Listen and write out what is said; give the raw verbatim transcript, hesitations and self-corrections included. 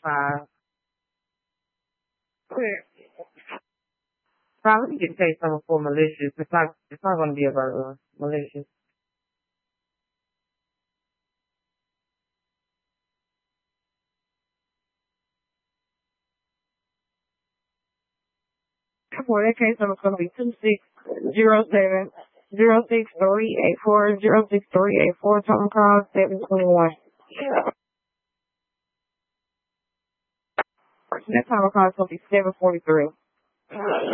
five. Clear. Probably can take something for malicious. It's not. It's not going to be a burglar. Malicious. For that case, number is going to be two six zero seven zero six three eight four zero six three eight four. Total call seven twenty one. That total call is going to be seven forty three.